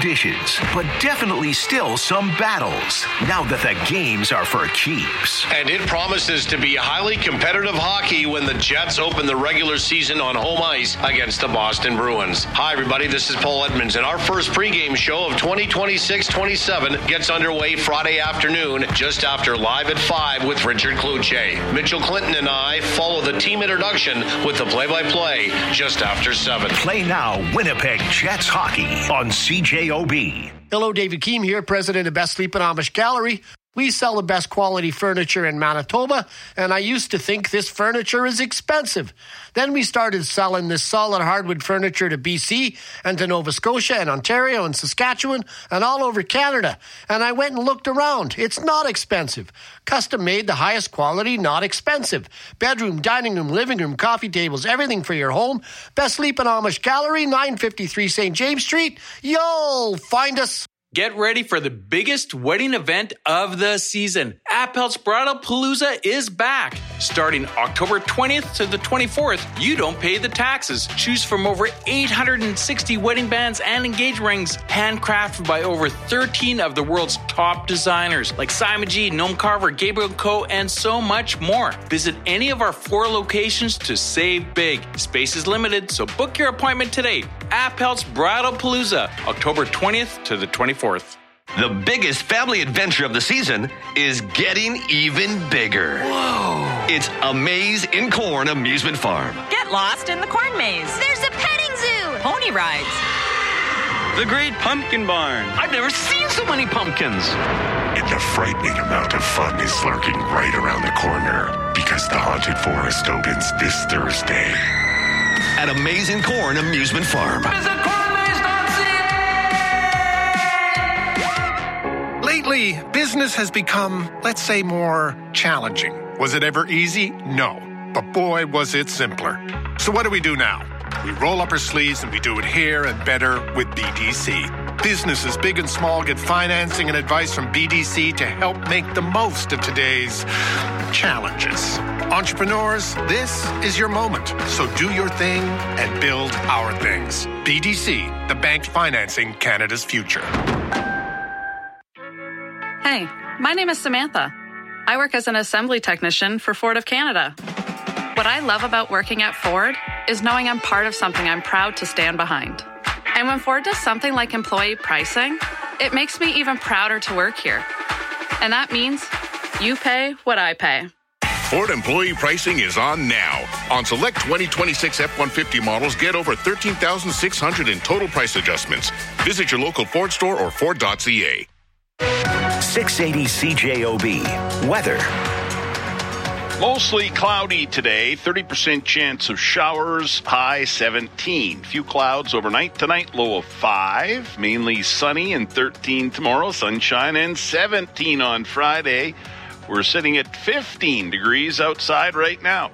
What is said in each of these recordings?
dishes, but definitely still some battles now that the games are for keeps. And it promises to be highly competitive hockey when the Jets open the regular season on home ice against the Boston Bruins. Hi, everybody. This is Paul Edmonds, and our first pregame show of 2026-27 gets underway Friday afternoon, just after Live at 5 with Richard Cloutier. Mitchell Clinton and I follow the team introduction with the play-by-play just after 7. Play now Winnipeg Jets hockey on CJOB. Hello, David Keem here, president of Best Sleep and Amish Gallery. We sell the best quality furniture in Manitoba, and I used to think this furniture is expensive. Then we started selling this solid hardwood furniture to BC and to Nova Scotia and Ontario and Saskatchewan and all over Canada. And I went and looked around. It's not expensive. Custom made, the highest quality, not expensive. Bedroom, dining room, living room, coffee tables, everything for your home. Best Sleep and Amish Gallery, 953 St. James Street. You'll find us. Get ready for the biggest wedding event of the season. Appel's Bridal Palooza is back. Starting October 20th to the 24th, you don't pay the taxes. Choose from over 860 wedding bands and engagement rings, handcrafted by over 13 of the world's top designers, like Simon G, Noam Carver, Gabriel Co., and so much more. Visit any of our 4 locations to save big. Space is limited, so book your appointment today. Appel's Bridal Palooza, October 20th to the 24th. The biggest family adventure of the season is getting even bigger. Whoa! It's a Maze in Corn amusement farm. Get lost in the corn maze. There's a petting zoo. Pony rides. The Great Pumpkin Barn. I've never seen so many pumpkins. And a frightening amount of fun is lurking right around the corner because the Haunted Forest opens this Thursday. At a Maze in Corn amusement farm. Lately, business has become, let's say, more challenging. Was it ever easy? No. But boy, was it simpler. So what do we do now? We roll up our sleeves and we do it here and better with BDC. Businesses big and small get financing and advice from BDC to help make the most of today's challenges. Entrepreneurs, this is your moment. So do your thing and build our things. BDC, the bank financing Canada's future. Hey, my name is Samantha. I work as an assembly technician for Ford of Canada. What I love about working at Ford is knowing I'm part of something I'm proud to stand behind. And when Ford does something like employee pricing, it makes me even prouder to work here. And that means you pay what I pay. Ford employee pricing is on now. On select 2026 F-150 models, get over $13,600 in total price adjustments. Visit your local Ford store or Ford.ca. 680 CJOB. Weather. Mostly cloudy today, 30% chance of showers, high 17. Few clouds overnight tonight, low of 5. Mainly sunny and 13 tomorrow, sunshine and 17 on Friday. We're sitting at 15 degrees outside right now.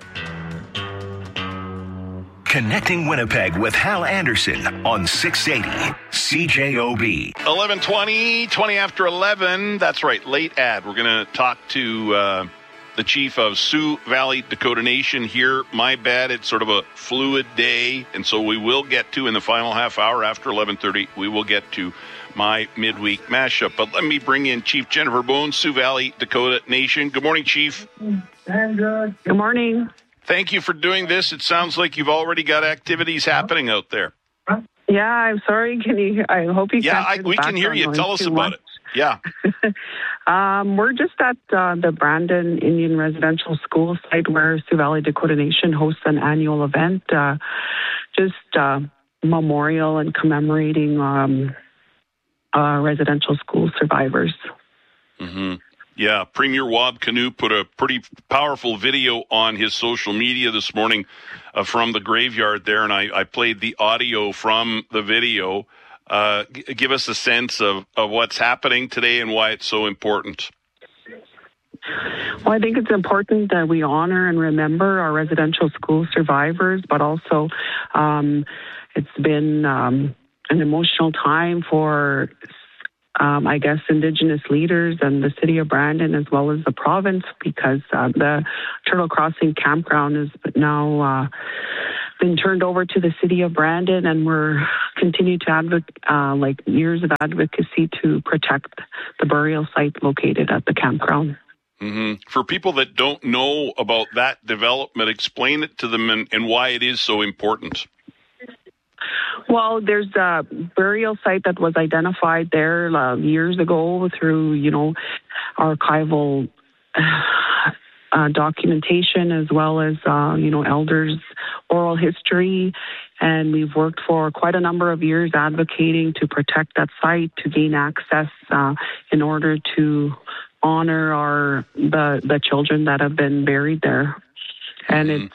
Connecting Winnipeg with Hal Anderson on 680 CJOB. 11:20, 20 after 11. That's right, late ad. We're going to talk to the chief of Sioux Valley Dakota Nation here. My bad, it's sort of a fluid day, and so we will get to, in the final half hour after 11:30, we will get to my midweek mashup. But let me bring in Chief Jennifer Bones, Sioux Valley Dakota Nation. Good morning, Chief. Good morning. Thank you for doing this. It sounds like you've already got activities happening out there. Yeah, I'm sorry. I hope you can. Yeah, we can hear you. Tell us about it. Yeah. We're just at the Brandon Indian Residential School site where Sioux Valley Dakota Nation hosts an annual event, memorial and commemorating residential school survivors. Mm-hmm. Yeah, Premier Wab Kinew put a pretty powerful video on his social media this morning from the graveyard there, and I played the audio from the video. Give us a sense of what's happening today and why it's so important. Well, I think it's important that we honor and remember our residential school survivors, but also it's been an emotional time for Indigenous leaders and the city of Brandon as well as the province because the Turtle Crossing campground is now been turned over to the city of Brandon, and we're continue to advocate, years of advocacy to protect the burial site located at the campground. Mm-hmm. For people that don't know about that development, explain it to them and why it is so important. Well, there's a burial site that was identified there years ago through, archival documentation as well as, elders' oral history. And we've worked for quite a number of years advocating to protect that site, to gain access in order to honor the children that have been buried there. And it's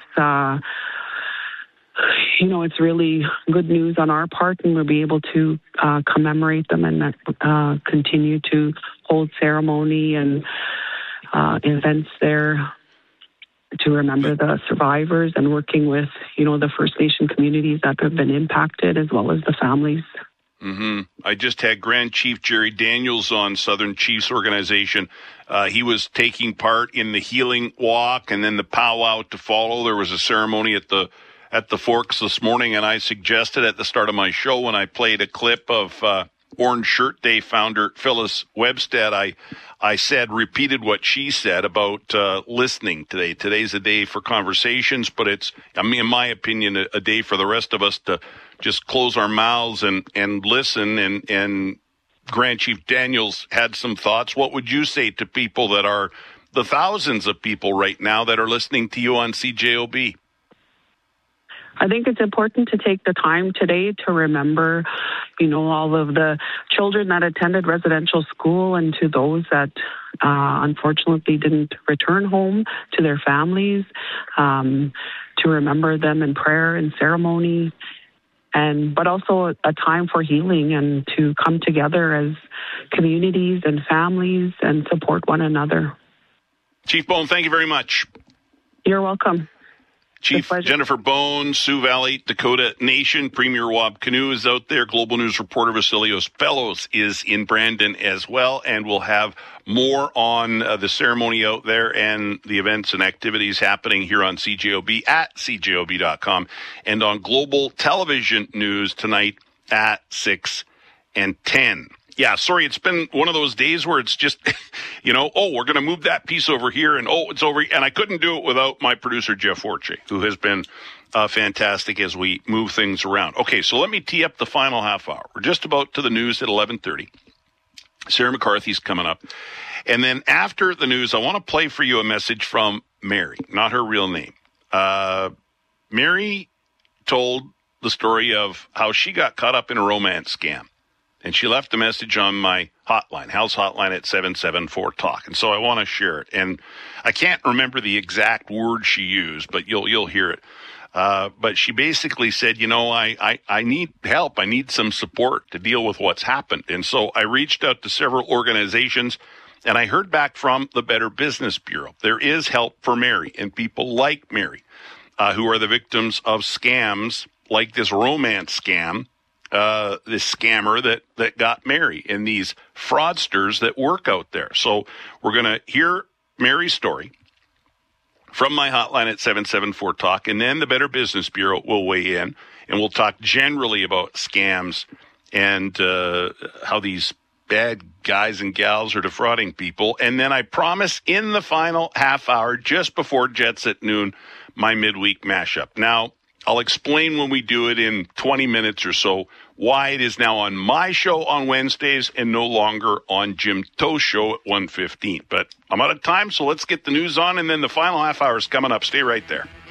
it's really good news on our part, and we'll be able to commemorate them and continue to hold ceremony and events there to remember the survivors, and working with, the First Nation communities that have been impacted as well as the families. Mm-hmm. I just had Grand Chief Jerry Daniels on, Southern Chiefs Organization. He was taking part in the healing walk and then the powwow to follow. There was a ceremony at the Forks this morning, and I suggested at the start of my show when I played a clip of Orange Shirt Day founder Phyllis Webstead, I repeated what she said about listening today. Today's a day for conversations, but it's, in my opinion, a day for the rest of us to just close our mouths and listen. And Grand Chief Daniels had some thoughts. What would you say to people that are the thousands of people right now that are listening to you on CJOB? I think it's important to take the time today to remember, all of the children that attended residential school, and to those that unfortunately didn't return home to their families, to remember them in prayer and ceremony, but also a time for healing and to come together as communities and families and support one another. Chief Bone, thank you very much. You're welcome. Chief Jennifer Bone, Sioux Valley, Dakota Nation. Premier Wab Kinew is out there. Global News reporter Vasilios Fellows is in Brandon as well. And we'll have more on the ceremony out there and the events and activities happening here on CJOB at CJOB.com and on Global Television News tonight at 6 and 10. Yeah, sorry, it's been one of those days where it's just, we're going to move that piece over here, and it's over. And I couldn't do it without my producer, Jeff Forche, who has been fantastic as we move things around. Okay, so let me tee up the final half hour. We're just about to the news at 11:30. Sarah McCarthy's coming up. And then after the news, I want to play for you a message from Mary, not her real name. Mary told the story of how she got caught up in a romance scam. And she left a message on my hotline, Hal's hotline at 774-TALK. And so I want to share it. And I can't remember the exact word she used, but you'll hear it. But she basically said, I need help. I need some support to deal with what's happened. And so I reached out to several organizations, and I heard back from the Better Business Bureau. There is help for Mary and people like Mary, who are the victims of scams like this romance scam. This scammer that got Mary and these fraudsters that work out there. So we're going to hear Mary's story from my hotline at 774-TALK, and then the Better Business Bureau will weigh in, and we'll talk generally about scams and how these bad guys and gals are defrauding people. And then I promise in the final half hour, just before Jets at noon, my midweek mashup. Now, I'll explain when we do it in 20 minutes or so why it is now on my show on Wednesdays and no longer on Jim Toe's show at 1:15. But I'm out of time, so let's get the news on, and then the final half hour is coming up. Stay right there.